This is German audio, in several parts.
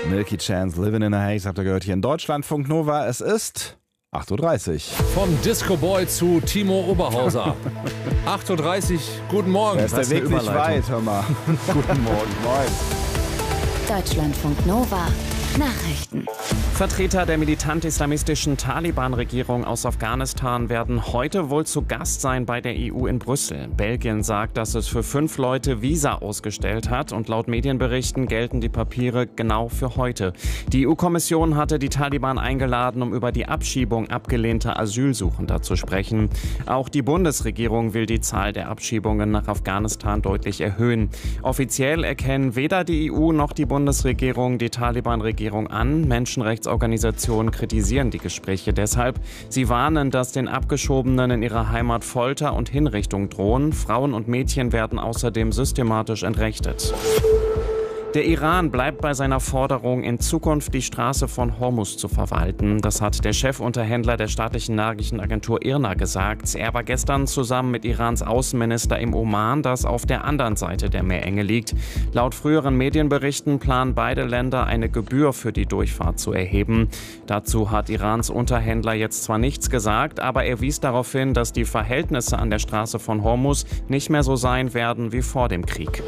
Milky Chance, Living in a Haze, habt ihr gehört hier in Deutschlandfunk Nova. Es ist 8.30 Uhr. Vom Disco Boy zu Timo Oberhauser. 8.30 Uhr, guten Morgen. Da ist der Weg nicht weit, hör mal. Guten Morgen, moin. Deutschlandfunk Nova. Nachrichten. Vertreter der militant-islamistischen Taliban-Regierung aus Afghanistan werden heute wohl zu Gast sein bei der EU in Brüssel. Belgien sagt, dass es für 5 Leute Visa ausgestellt hat und laut Medienberichten gelten die Papiere genau für heute. Die EU-Kommission hatte die Taliban eingeladen, um über die Abschiebung abgelehnter Asylsuchender zu sprechen. Auch die Bundesregierung will die Zahl der Abschiebungen nach Afghanistan deutlich erhöhen. Offiziell erkennen weder die EU noch die Bundesregierung die Taliban-Regierung an. Menschenrechtsorganisationen kritisieren die Gespräche deshalb. Sie warnen, dass den Abgeschobenen in ihrer Heimat Folter und Hinrichtung drohen. Frauen und Mädchen werden außerdem systematisch entrechtet. Der Iran bleibt bei seiner Forderung, in Zukunft die Straße von Hormuz zu verwalten. Das hat der Chefunterhändler der staatlichen Nachrichtenagentur IRNA gesagt. Er war gestern zusammen mit Irans Außenminister im Oman, das auf der anderen Seite der Meerenge liegt. Laut früheren Medienberichten planen beide Länder, eine Gebühr für die Durchfahrt zu erheben. Dazu hat Irans Unterhändler jetzt zwar nichts gesagt, aber er wies darauf hin, dass die Verhältnisse an der Straße von Hormuz nicht mehr so sein werden wie vor dem Krieg.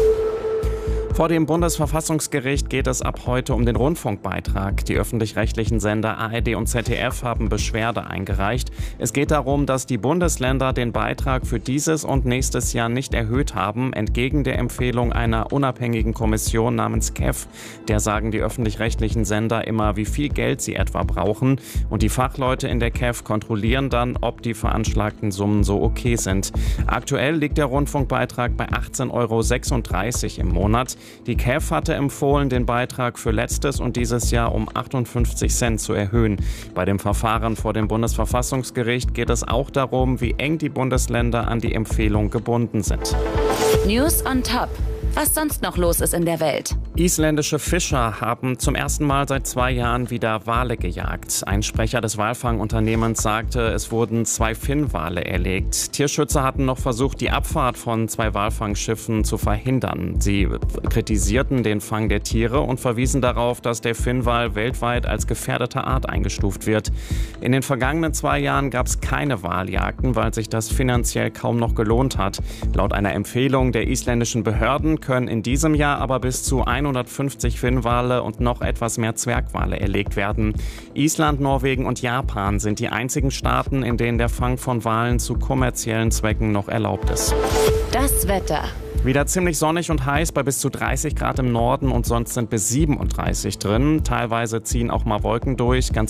Vor dem Bundesverfassungsgericht geht es ab heute um den Rundfunkbeitrag. Die öffentlich-rechtlichen Sender ARD und ZDF haben Beschwerde eingereicht. Es geht darum, dass die Bundesländer den Beitrag für dieses und nächstes Jahr nicht erhöht haben, entgegen der Empfehlung einer unabhängigen Kommission namens KEF. Der sagen die öffentlich-rechtlichen Sender immer, wie viel Geld sie etwa brauchen. Und die Fachleute in der KEF kontrollieren dann, ob die veranschlagten Summen so okay sind. Aktuell liegt der Rundfunkbeitrag bei 18,36 € im Monat. Die KEF hatte empfohlen, den Beitrag für letztes und dieses Jahr um 58 Cent zu erhöhen. Bei dem Verfahren vor dem Bundesverfassungsgericht geht es auch darum, wie eng die Bundesländer an die Empfehlung gebunden sind. News on Top. Was sonst noch los ist in der Welt. Isländische Fischer haben zum ersten Mal seit 2 Jahren wieder Wale gejagt. Ein Sprecher des Walfangunternehmens sagte, es wurden 2 Finnwale erlegt. Tierschützer hatten noch versucht, die Abfahrt von 2 Walfangschiffen zu verhindern. Sie kritisierten den Fang der Tiere und verwiesen darauf, dass der Finnwal weltweit als gefährdete Art eingestuft wird. In den vergangenen 2 Jahren gab es keine Waljagden, weil sich das finanziell kaum noch gelohnt hat. Laut einer Empfehlung der isländischen Behörden können in diesem Jahr aber bis zu 150 Finnwale und noch etwas mehr Zwergwale erlegt werden. Island, Norwegen und Japan sind die einzigen Staaten, in denen der Fang von Walen zu kommerziellen Zwecken noch erlaubt ist. Das Wetter. Wieder ziemlich sonnig und heiß bei bis zu 30 Grad im Norden und sonst sind bis 37 drin. Teilweise ziehen auch mal Wolken durch. Ganz